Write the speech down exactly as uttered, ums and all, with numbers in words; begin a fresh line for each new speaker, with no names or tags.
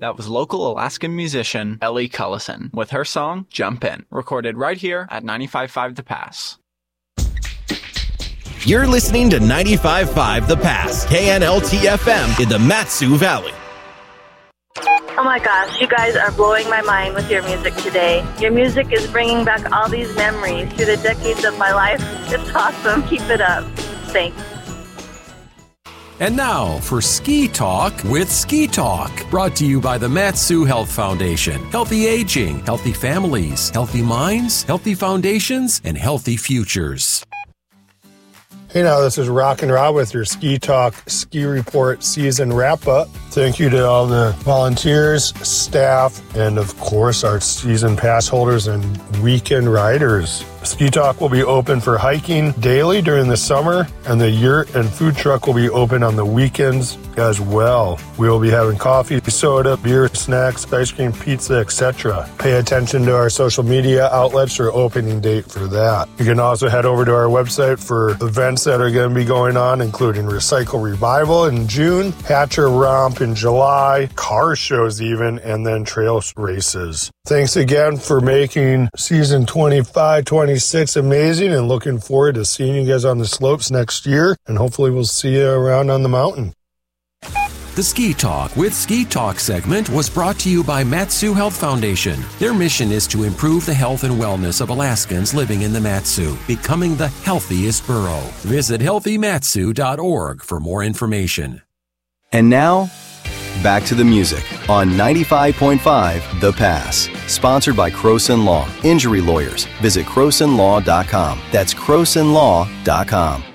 That was local Alaskan musician Ellie Cullison with her song Jump In, recorded right here at ninety-five point five The Pass.
You're listening to ninety-five point five The Pass, K N L T F M in the Mat-Su Valley.
Oh my gosh, you guys are blowing my mind with your music today. Your music is bringing back all these memories through the decades of my life. It's awesome. Keep it up. Thanks.
And now for Ski Talk with Ski Talk, brought to you by the Mat-Su Health Foundation. Healthy aging, healthy families, healthy minds, healthy foundations, and healthy futures.
Hey now, this is Rockin' Rob with your Ski Talk Ski Report season wrap-up. Thank you to all the volunteers, staff, and of course our season pass holders and weekend riders. Ski Talk will be open for hiking daily during the summer, and the yurt and food truck will be open on the weekends as well. We will be having coffee, soda, beer, snacks, ice cream, pizza, et cetera. Pay attention to our social media outlets for opening date for that. You can also head over to our website for events that are going to be going on, including Recycle Revival in June, Hatcher Romp in July, car shows even, and then trail races. Thanks again for making season twenty-five twenty-six amazing, and looking forward to seeing you guys on the slopes next year, and hopefully we'll see you around on the mountain.
The Ski Talk with Ski Talk segment was brought to you by Mat-Su Health Foundation. Their mission is to improve the health and wellness of Alaskans living in the Mat-Su, becoming the healthiest borough. Visit healthy matsu dot org for more information.
And now, back to the music on ninety-five point five The Pass. Sponsored by Croson Law. Injury lawyers. Visit croson law dot com. That's croson law dot com.